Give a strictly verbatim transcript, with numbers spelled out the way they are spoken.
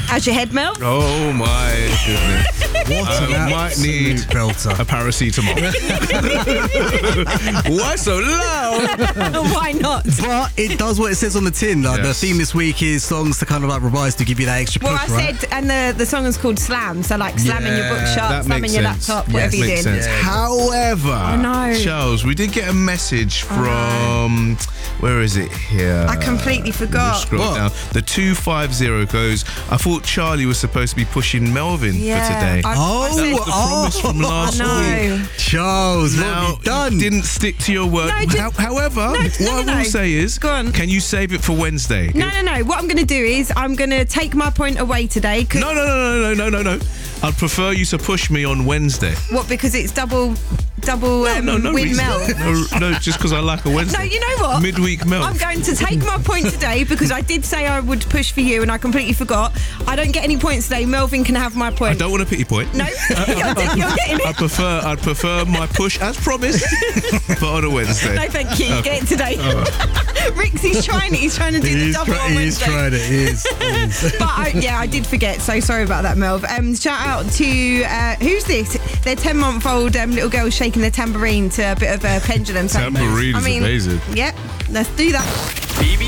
How's your head, Mel? Oh my goodness. What I an might need absolute belter. a paracetamol. Why so loud? Why not? But it does what it says on the tin. Like, Yes. The theme this week is songs to kind of like revise to give you that extra Well, push, I right? said, and the, the song is called Slam, so like slamming your Yeah, bookshop, That slamming makes your sense. laptop, whatever you're makes doing. sense. Yeah. However, know. Charles, we did get a message from, where is it here? I completely forgot. Just scroll What? down. The two five zero goes, I thought Charlie was supposed to be pushing Melvin Yeah, for today. I- Oh, I said- the promise from last I know. week. Charles, what Now, have you done? you didn't stick to your word. No, ju- How- However, no, no, what no, I no. will say is, Go on. can you save it for Wednesday? No, no, no. What I'm going to do is I'm going to take my point away today. 'cause- No, no, no, no, no, no, no, no. I'd prefer you to push me on Wednesday. What, because it's double double um, No, no win reason. Mel? No, no, just because I like a Wednesday. No, you know what? Midweek Mel. I'm going to take my point today because I did say I would push for you and I completely forgot. I don't get any points today. Melvin can have my I point. don't want a pity point. No, you're, you're getting I it. prefer I'd prefer my push as promised, but on a Wednesday. No, thank you. You get it today. Rix, he's trying it. He's trying to do the He's double try- on he's Wednesday. trying it. He is. He is. But I, yeah, I did forget. So sorry about that, Melv. Um, shout out to uh, who's this? Their ten-month-old um, little girl shaking their tambourine to a bit of a pendulum. So, Tambourine I is mean, amazing. Yep, let's do that.